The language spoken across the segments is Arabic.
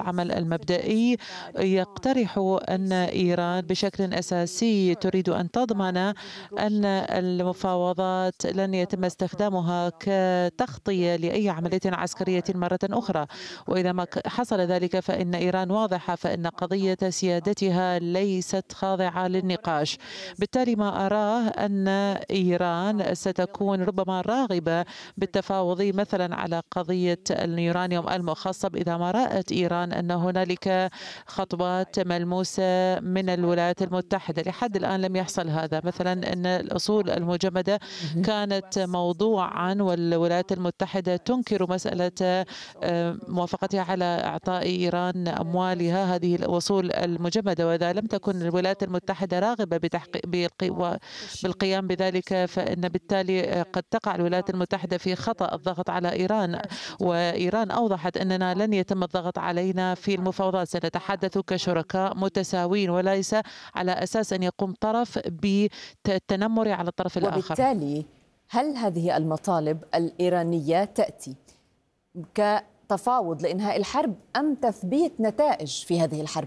العمل المبدئي يقترح أن إيران بشكل أساسي تريد أن تضمن أن المفاوضات لن يتم استخدامها كتغطية لأي عملية عسكرية مرة أخرى، وإذا ما حصل ذلك فإن إيران واضحة، فإن قضية سيادتها ليست خاضعة للنقاش. بالتالي ما أراه أن إيران ستكون ربما راغبة بالتفاوض مثلا على قضية اليورانيوم المخصب إذا ما رأت إيران أن هنالك خطوات ملموسة من الولايات المتحدة. لحد الآن لم يحصل هذا. مثلا أن الأصول المجمدة كانت موضوعا، والولايات المتحدة تنكر مسألة موافقتها على إعطاء إيران أموالها، هذه الأصول المجمدة. وإذا لم تكن الولايات المتحدة راغبة بالقيام بذلك فإن بالتالي قد تقع الولايات المتحدة في خطأ الضغط على إيران، وإيران أوضحت أننا لن يتم الضغط علينا في المفاوضات، سنتحدث كشركاء متساوين وليس على أساس أن يقوم طرف بالتنمر على الطرف الآخر. وبالتالي هل هذه المطالب الإيرانية تأتي كتفاوض لإنهاء الحرب أم تثبيت نتائج في هذه الحرب؟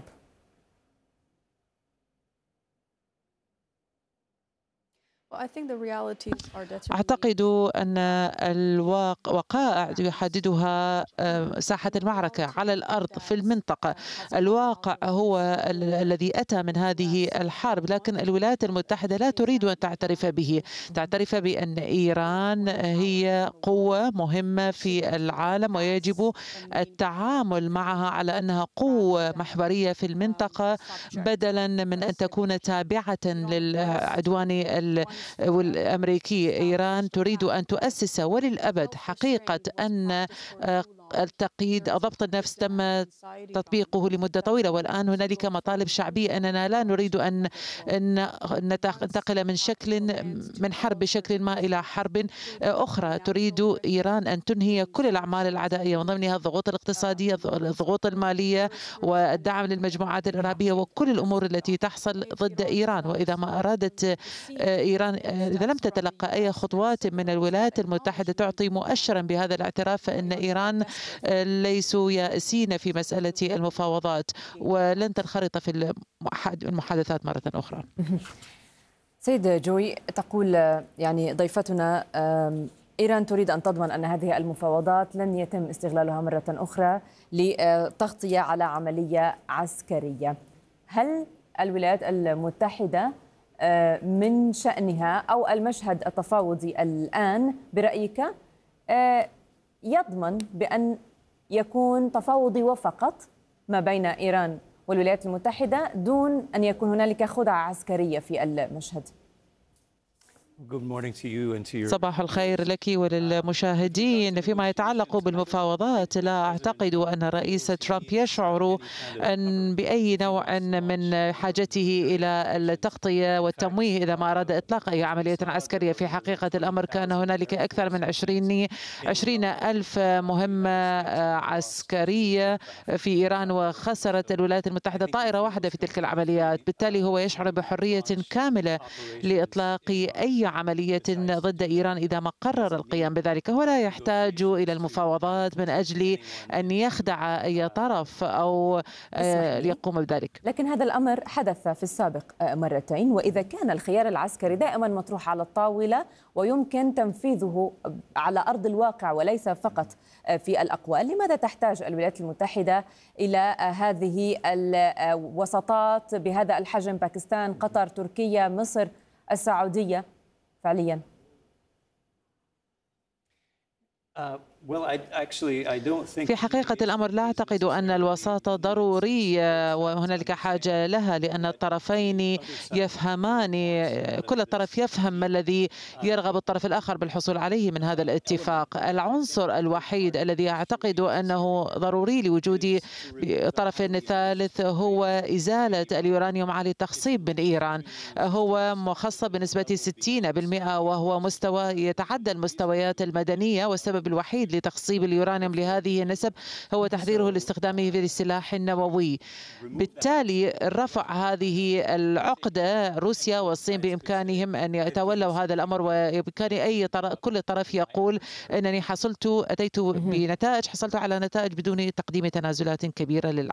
أعتقد أن الوقائع يحددها ساحة المعركة على الأرض في المنطقة. الواقع هو الذي أتى من هذه الحرب، لكن الولايات المتحدة لا تريد أن تعترف به، تعترف بأن إيران هي قوة مهمة في العالم ويجب التعامل معها على أنها قوة محورية في المنطقة بدلا من أن تكون تابعة للعدوان والأمريكي. إيران تريد أن تؤسس وللأبد حقيقة أن التقييد ضبط النفس تم تطبيقه لمدة طويلة، والآن هنالك مطالب شعبية أننا لا نريد أن ننتقل من حرب بشكل ما إلى حرب أخرى. تريد إيران أن تنهي كل الأعمال العدائية من ضمنها الضغوط الاقتصادية، الضغوط المالية، والدعم للمجموعات الإرهابية وكل الأمور التي تحصل ضد إيران. وإذا ما أرادت إيران، إذا لم تتلقى أي خطوات من الولايات المتحدة تعطي مؤشرا بهذا الاعتراف، فإن إيران ليسوا يائسين في مسألة المفاوضات ولن تنخرط في المحادثات مرة أخرى. سيد جوي، تقول يعني ضيفتنا إيران تريد أن تضمن أن هذه المفاوضات لن يتم استغلالها مرة أخرى لتغطية على عملية عسكرية. هل الولايات المتحدة من شأنها أو المشهد التفاوضي الآن برأيك يضمن بأن يكون تفاوضي وفقط ما بين إيران والولايات المتحدة دون أن يكون هنالك خدعة عسكرية في المشهد؟ صباح الخير لك وللمشاهدين. فيما يتعلق بالمفاوضات، لا أعتقد أن الرئيس ترامب يشعر أن بأي نوع من حاجته إلى التغطية والتمويه إذا ما أراد إطلاق أي عملية عسكرية. في حقيقة الأمر كان هنالك أكثر من 20 ألف مهمة عسكرية في إيران، وخسرت الولايات المتحدة طائرة واحدة في تلك العمليات. بالتالي هو يشعر بحرية كاملة لإطلاق أي عملية ضد إيران إذا ما قرر القيام بذلك، ولا يحتاج إلى المفاوضات من أجل أن يخدع أي طرف أو يقوم بذلك. لكن هذا الأمر حدث في السابق مرتين، وإذا كان الخيار العسكري دائما مطروح على الطاولة ويمكن تنفيذه على أرض الواقع وليس فقط في الأقوال، لماذا تحتاج الولايات المتحدة إلى هذه الوساطات بهذا الحجم؟ باكستان، قطر، تركيا، مصر، السعودية فعليا. في حقيقة الأمر لا أعتقد أن الوساطة ضرورية وهنالك حاجة لها، لأن الطرفين يفهمان، كل طرف يفهم ما الذي يرغب الطرف الآخر بالحصول عليه من هذا الاتفاق. العنصر الوحيد الذي أعتقد أنه ضروري لوجود طرف ثالث هو إزالة اليورانيوم عالي التخصيب من إيران. هو مخصب بنسبة 60%، وهو مستوى يتعدى المستويات المدنية، والسبب الوحيد لتخصيب اليورانيوم لهذه النسب هو تحضيره لاستخدامه في السلاح النووي. بالتالي رفع هذه العقدة روسيا والصين بإمكانهم أن يتولوا هذا الأمر، وبإمكان كل طرف يقول أنني أتيت بنتائج، حصلت على نتائج بدون تقديم تنازلات كبيرة